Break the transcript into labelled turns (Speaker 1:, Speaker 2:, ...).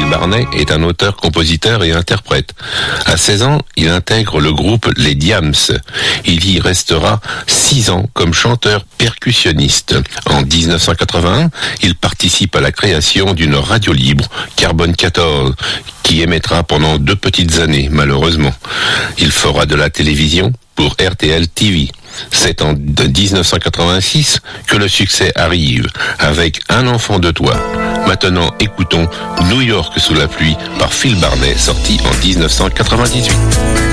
Speaker 1: Barnet est un auteur, compositeur et interprète. À 16 ans, il intègre le groupe Les Diams. Il y restera 6 ans comme chanteur percussionniste. En 1981, il participe à la création d'une radio libre, Carbone 14, qui émettra pendant 2 petites années, malheureusement. Il fera de la télévision pour RTL TV. C'est en 1986 que le succès arrive, avec Un enfant de toi. Maintenant, écoutons New York sous la pluie par Phil Barnet, sorti en 1998.